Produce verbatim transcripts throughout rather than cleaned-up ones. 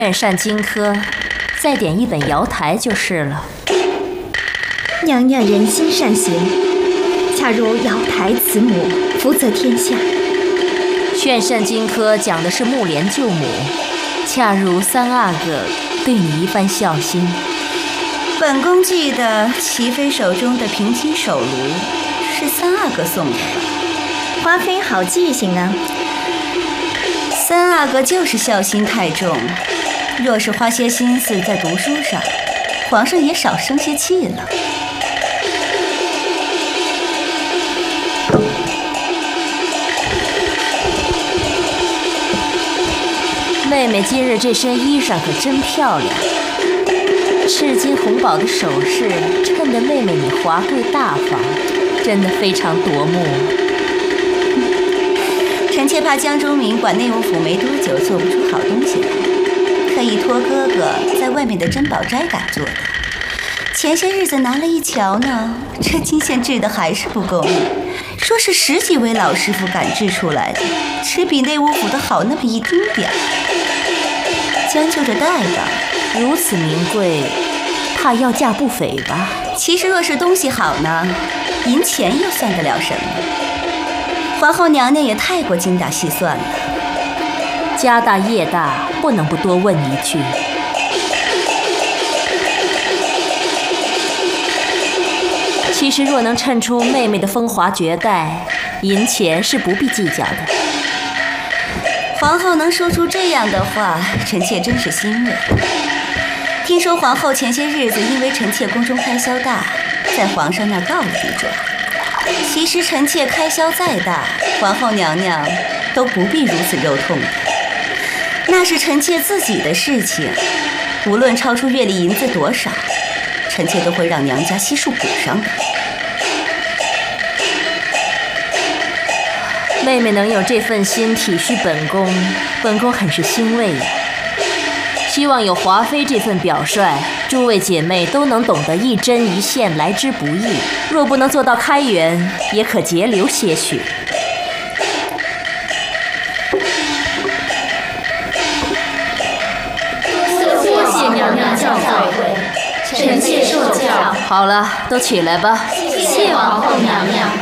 劝善荆轲，再点一本《瑶台》就是了。 娘娘人心善行，恰如瑶台慈母，福泽天下。 劝善荆轲讲的是木莲救母，恰如三阿哥对你一番孝心。 本宫记得齐妃手中的平金手炉是三阿哥送的吧？ 华妃好记性啊！ 三阿哥就是孝心太重，若是花些心思在读书上，皇上也少生些气了。 妹妹今日这身衣裳可真漂亮，赤金红宝的首饰衬得妹妹你华贵大方，真的非常夺目。 臣妾怕江中明管内务府没多久做不出好东西来，特意托哥哥在外面的珍宝斋赶做的。前些日子拿了一瞧呢，这金线制的还是不够力，说是十几位老师傅赶制出来的，只比内务府的好那么一丁点儿。将就着戴吧， 如此名贵，怕要价不菲吧？ 其实若是东西好呢，银钱又算得了什么？皇后娘娘也太过精打细算了。 家大业大，不能不多问一句。其实若能衬出妹妹的风华绝代，银钱是不必计较的。 皇后能说出这样的话，臣妾真是欣慰。听说皇后前些日子因为臣妾宫中开销大，在皇上那儿告了一状。其实臣妾开销再大，皇后娘娘都不必如此肉痛的，那是臣妾自己的事情，无论超出月例银子多少，臣妾都会让娘家悉数补上的。 妹妹能有这份心体恤本宫，本宫很是欣慰呀。希望有华妃这份表率，诸位姐妹都能懂得一针一线来之不易。若不能做到开源，也可节流些许。 谢谢娘娘教诲，臣妾受教。 好了，都起来吧。 谢皇后娘娘。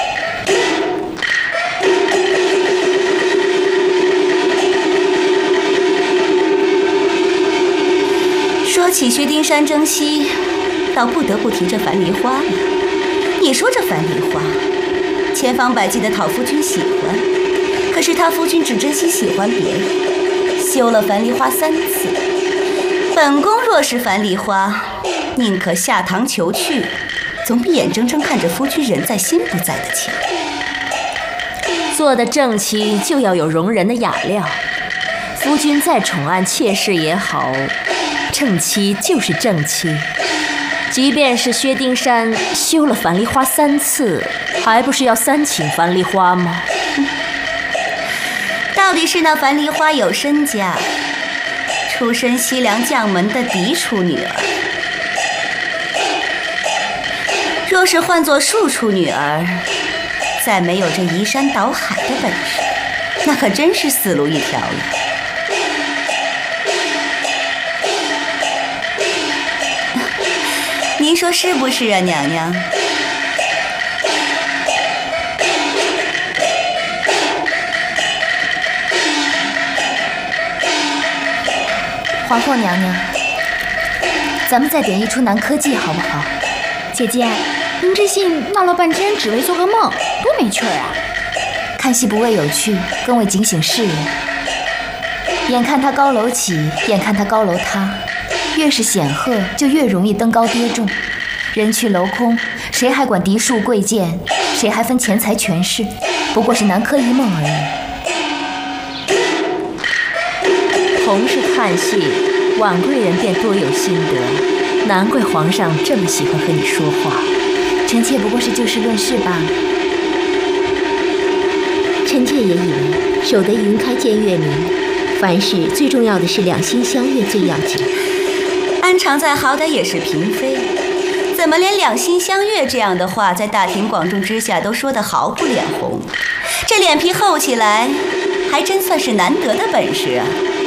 说起薛丁山征西，倒不得不提这樊梨花了。你说这樊梨花，千方百计的讨夫君喜欢，可是他夫君只真心喜欢别人，休了樊梨花三次。本宫若是樊梨花，宁可下堂求去，总比眼睁睁看着夫君人在心不在的强。 做的正妻就要有容人的雅量，夫君再宠爱妾室也好，正妻就是正妻。即便是薛丁山休了樊梨花三次，还不是要三请樊梨花吗？ 到底是那樊梨花有身家，出身西凉将门的嫡出女儿。若是换作庶出女儿，再没有这移山倒海的本事，那可真是死路一条了。您说是不是啊，娘娘？ 皇后娘娘，咱们再点一出南柯记好不好？ 姐姐，您这戏闹了半天，只为做个梦，多没趣儿啊！ 看戏不为有趣，更为警醒世人。眼看他高楼起，眼看他高楼塌，越是显赫，就越容易登高跌重。人去楼空，谁还管嫡庶贵贱？谁还分钱财权势？不过是南柯一梦而已。 同是看戏，婉贵人便多有心得，难怪皇上这么喜欢和你说话。 臣妾不过是就事论事罢了。 臣妾也以为守得云开见月明，凡事最重要的是两心相悦最要紧。 安常在好歹也是嫔妃，怎么连两心相悦这样的话在大庭广众之下都说得毫不脸红？这脸皮厚起来，还真算是难得的本事啊！